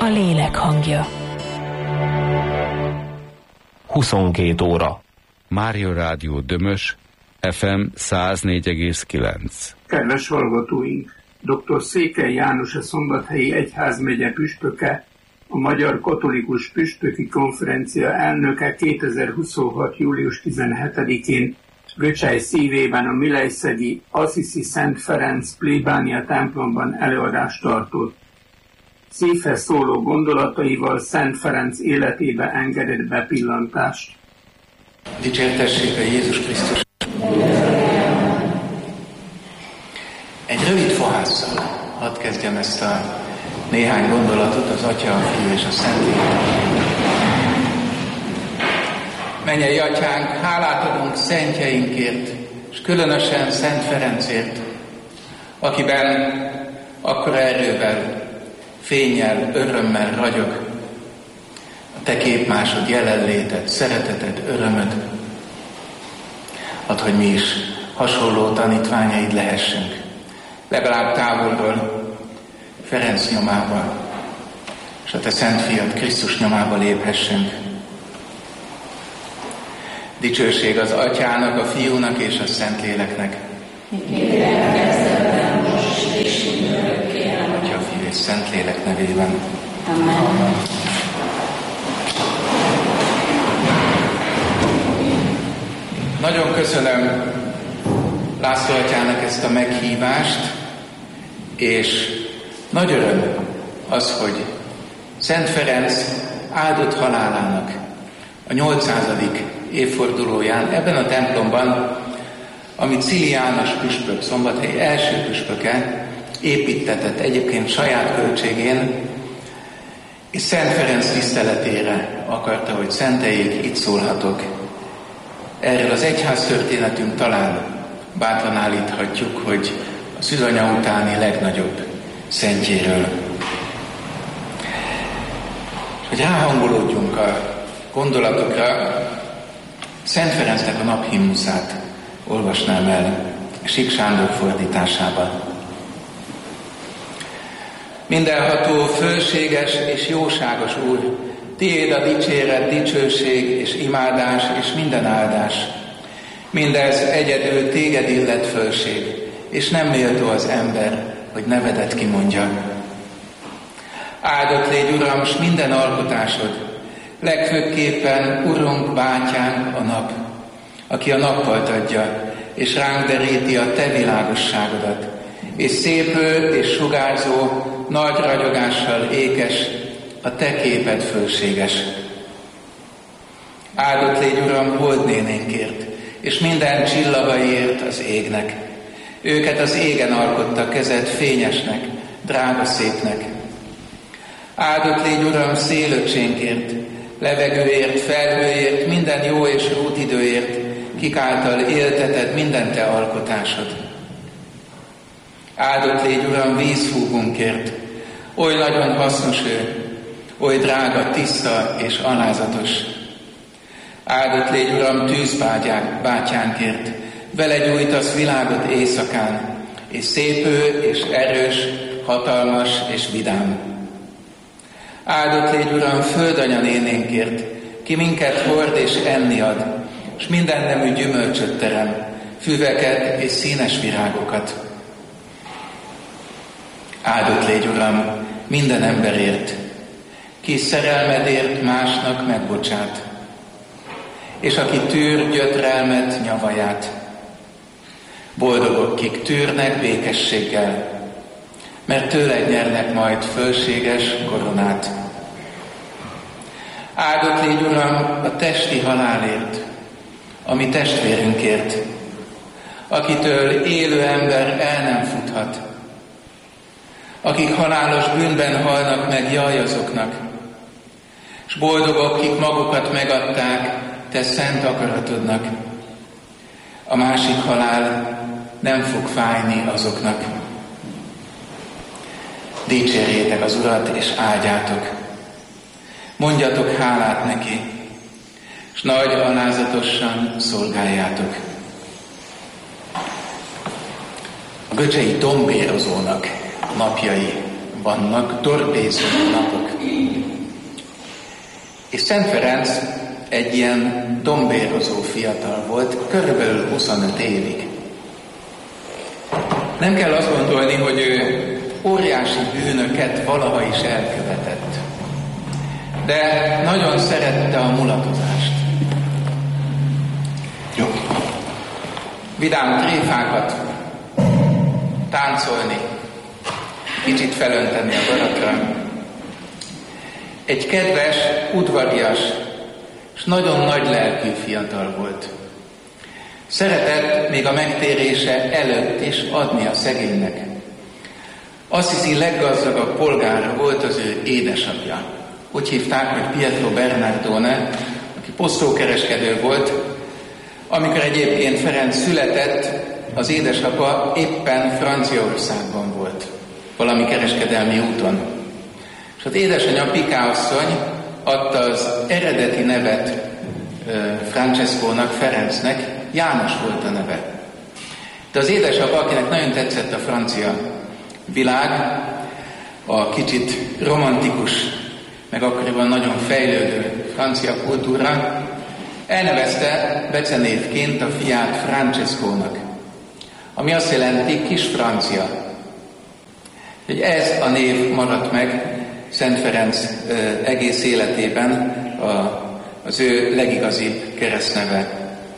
a lélek hangja. 22 óra. Mária Rádió Dömös, FM 104,9. Kedves hallgatóink! Dr. Székely János, a Szombathelyi Egyházmegye püspöke, a Magyar Katolikus Püspöki Konferencia elnöke 2026. július 17-én Göcsej szívében a milejszegi Assisi Szent Ferenc plébánia templomban előadást tartott. Szívhez szóló gondolataival Szent Ferenc életébe engedett bepillantást. Dicsértessék a Jézus Krisztus! Egy rövid fohásszal hadd kezdjem ezt a néhány gondolatot az Atya, a Fiú és a Szentlélek. Mennyei Atyánk, hálát adunk szentjeinkért, és különösen Szent Ferencért, akiben akkora erővel, fénnyel, örömmel ragyog a Te képmásod jelenléted, szereteted, örömöd. Add, hogy mi is hasonló tanítványaid lehessünk, legalább távolról, Ferenc nyomába, és a Te Szent Fiad Krisztus nyomába léphessünk. Dicsőség az Atyának, a Fiúnak és a Szentléleknek. Atya, Fiú és Szentlélek nevében. Amen. Nagyon köszönöm László atyának ezt a meghívást, és nagy öröm az, hogy Szent Ferenc áldott halálának a 800. évfordulóján ebben a templomban, amit Cili János püspök, Szombathely első püspöke építtetett egyébként saját költségén, és Szent Ferenc tiszteletére akarta, hogy szenteljék, itt szólhatok. Erről az egyház történetünk talán bátran állíthatjuk, hogy a szűzanya utáni legnagyobb szentjéről. Hogy ráhangolódjunk a gondolatokra, Szent Ferencnek a naphimnuszát olvasnám el Sík Sándor fordításában. Mindenható, fölséges és jóságos Úr, Tiéd a dicséret, dicsőség és imádás és minden áldás. Mindez egyedül Téged illet fölség, és nem méltó az ember, hogy nevedet kimondja. Áldott légy, Uram, s minden alkotásod, legfőképpen Urunk, Bátyánk, a nap, aki a nappalt adja, és ránk deríti a Te világosságodat, és szépő és sugárzó, nagy ragyogással ékes, a Te képed fölséges. Áldott légy, Uram, holdnénénkért, és minden csillagaiért az égnek. Őket az égen alkotta kezed fényesnek, drága szépnek. Áldott légy, Uram, szélöcsénkért, levegőért, felhőért, minden jó és útidőért, kik által élteted minden Te alkotásod. Áldott légy, Uram, vízfúgunkért, oly nagyon hasznos ő, oly drága, tiszta és alázatos. Áldott légy, Uram, tűzbátyánkért, vele gyújtasz világot éjszakán, és szépő és erős, hatalmas és vidám. Áldott légy, Uram, földanya nénénkért, ki minket hord és enni ad, és minden nemű gyümölcsöt terem, füveket és színes virágokat. Áldott légy, Uram, minden emberért, ki szerelmedért másnak megbocsát, és aki tűr gyötrelmet, nyavaját. Boldogok, kik tűrnek békességgel, mert tőled nyernek majd fölséges koronát. Áldott légy, Uram, a testi halálért, a mi testvérünkért, akitől élő ember el nem futhat. Akik halálos bűnben halnak meg, jaj azoknak, s boldogok, kik magukat megadták Te szent akaratodnak. A másik halál nem fog fájni azoknak. Dicsérjétek az Urat, és áldjátok. Mondjatok hálát neki, s nagy alázatosan szolgáljátok. A göcsei dombérozónak napjai vannak, dorbézó napok. És Szent Ferenc egy ilyen dombérozó fiatal volt, körülbelül 25 évig. Nem kell azt gondolni, hogy ő óriási bűnöket valaha is elkövetett. De nagyon szerette a mulatozást. Jó. Vidám tréfákat, táncolni, kicsit felönteni a baratra. Egy kedves, udvarias és nagyon nagy lelkű fiatal volt. Szeretett még a megtérése előtt is adni a szegénynek. Assisi leggazdagabb polgára volt az ő édesapja. Úgy hívták, hogy Pietro Bernardone, aki posztókereskedő volt. Amikor egyébként Ferenc született, az édesapa éppen Franciaországban volt, valami kereskedelmi úton. És az édesanyja, Picá asszony adta az eredeti nevet Francescónak, Ferencnek, János volt a neve. De az édesapa, akinek nagyon tetszett a francia világ, a kicsit romantikus, meg akkoriban nagyon fejlődő francia kultúra, elnevezte becenévként a fiát Francescónak, ami azt jelenti kis francia. Hogy ez a név maradt meg Szent Ferenc egész életében, az ő legigazibb keresztneve.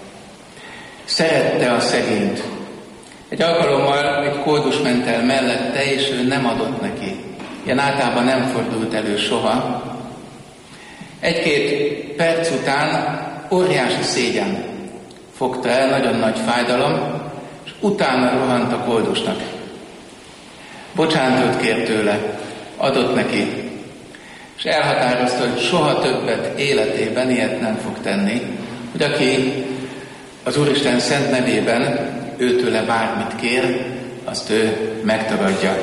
Szerette a szegényt. Egy alkalommal egy kódus ment el mellette, és ő nem adott neki. Ilyen általában nem fordult elő soha. Egy-két perc után óriási szégyen fogta el, nagyon nagy fájdalom, és utána rohant a kódusnak. Bocsánatot kért tőle, adott neki, és elhatározta, hogy soha többet életében ilyet nem fog tenni, hogy aki az Úristen szent nevében őtőle bármit kér, azt ő megtagadja.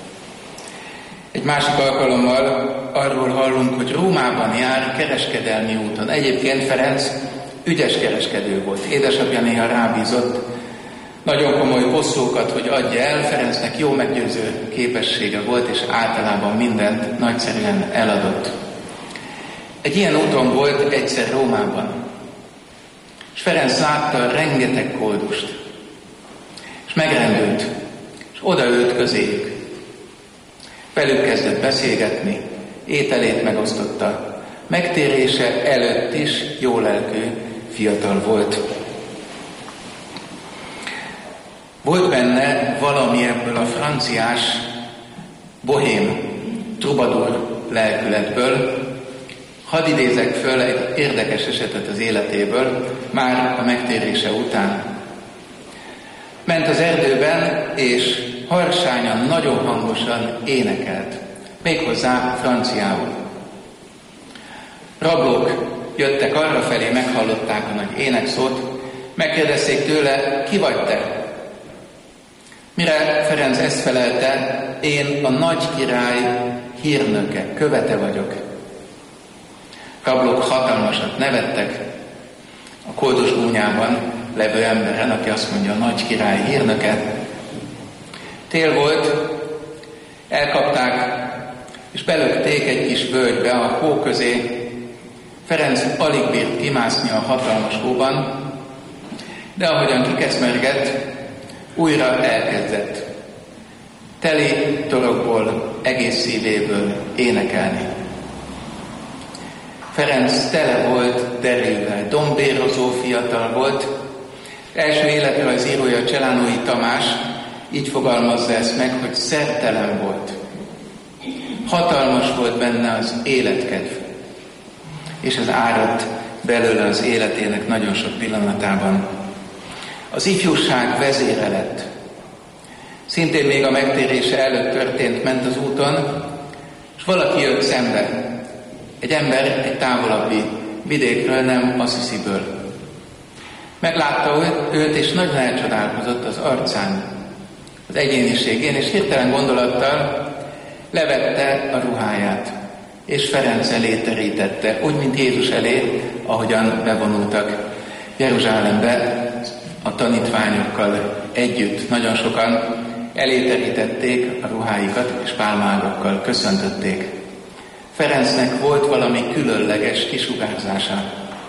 Egy másik alkalommal arról hallunk, hogy Rómában jár kereskedelmi úton. Egyébként Ferenc ügyes kereskedő volt. Édesapja néha rábízott nagyon komoly posztókat, hogy adja el. Ferencnek jó meggyőző képessége volt, és általában mindent nagyszerűen eladott. Egy ilyen úton volt egyszer Rómában. És Ferenc látta rengeteg koldust. És megrendült, és odaült közéjük. Velük kezdett beszélgetni, ételét megosztotta. Megtérése előtt is jólelkű fiatal volt. Volt benne valami ebből a franciás, bohém, trubadur lelkületből. Hadd idézek föl egy érdekes esetet az életéből, már a megtérése után. Ment az erdőben, és harsányan, nagyon hangosan énekelt, méghozzá franciául. Rablók jöttek arrafelé, meghallották a nagy énekszót, megkérdezték tőle, ki vagy te? Mire Ferenc ezt felelte, én a nagy király hírnöke, követe vagyok. Rablók hatalmasat nevettek a koldus gúnyában levő emberen, aki azt mondja, a nagy király hírnöke. Tél volt, elkapták, és belökték egy kis völgybe a hó közé. Ferenc alig bírt kimászni a hatalmas hóban, de ahogyan kikeszmergett, újra elkezdett teli torokból, egész szívéből énekelni. Ferenc tele volt derűvel, dombérozó fiatal volt. Első életrajzírója Cselánói Tamás így fogalmazza ezt meg, hogy szertelen volt. Hatalmas volt benne az életkedv, és ez áradt belőle az életének nagyon sok pillanatában. Az ifjúság vezére lett. Szintén még a megtérése előtt történt, ment az úton, és valaki jött szembe. Egy ember egy távolabbi vidékről, nem Assisiből. Meglátta őt, és nagyon elcsodálkozott az arcán, az egyéniségén, és hirtelen gondolattal levette a ruháját, és Ferenc elé terítette, úgy, mint Jézus elé, ahogyan bevonultak Jeruzsálembe a tanítványokkal együtt. Nagyon sokan eléterítették a ruháikat, és pálmaágakkal köszöntötték. Ferencnek volt valami különleges kisugárzása.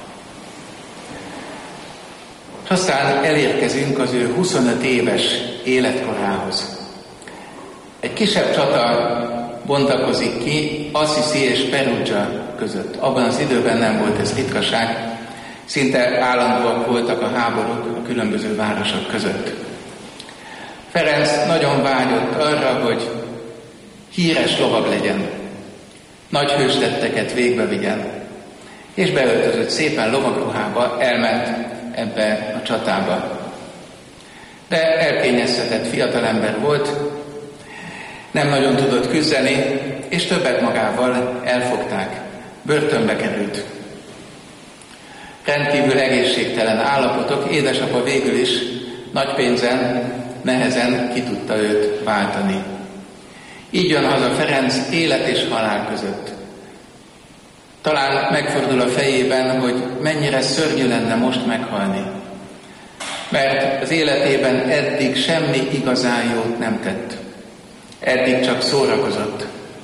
És aztán elérkezünk az ő 25 éves életkorához. Egy kisebb csata bontakozik ki Assisi és Perugia között. Abban az időben nem volt ez ritkaság, szinte állandóak voltak a háborúk a különböző városok között. Ferenc nagyon vágyott arra, hogy híres lovag legyen, nagy hőstetteket végbe vigyen, és beöltözött szépen lovagruhába, elment ebbe a csatába. De elkényeztetett fiatalember volt, nem nagyon tudott küzdeni, és többet magával elfogták, börtönbe került. Rendkívül egészségtelen állapotok, édesapa végül is nagy pénzen, nehezen ki tudta őt váltani. Így jön haza Ferenc élet és halál között. Talán megfordul a fejében, hogy mennyire szörnyű lenne most meghalni, mert az életében eddig semmi igazán jót nem tett. Eddig csak szórakozott.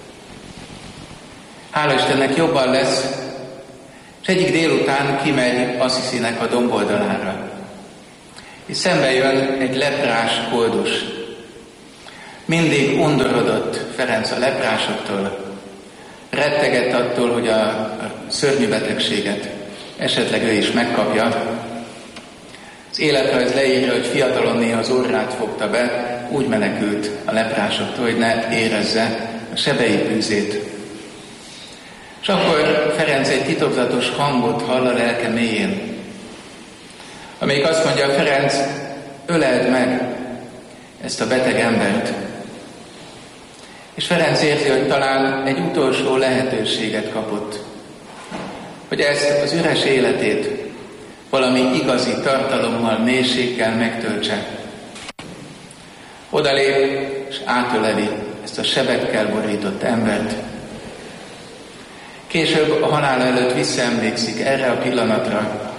Hála Istennek jobban lesz, és egyik délután kimegy Assisinek a domboldalára. És szembe jön egy leprás koldus. Mindig undorodott Ferenc a leprásoktól, rettegett attól, hogy a szörnyű betegséget esetleg ő is megkapja. Az életrajz leírja, hogy fiatalon néha az orrát fogta be, úgy menekült a leprásoktól, hogy ne érezze a sebei bűzét. És akkor Ferenc egy titokzatos hangot hall a lelke mélyén, amelyik azt mondja, Ferenc, öleld meg ezt a beteg embert. És Ferenc érzi, hogy talán egy utolsó lehetőséget kapott, hogy ezt az üres életét valami igazi tartalommal, mélységgel megtöltse. Odalép és átöleli ezt a sebekkel borított embert. Később a halála előtt visszaemlékszik erre a pillanatra,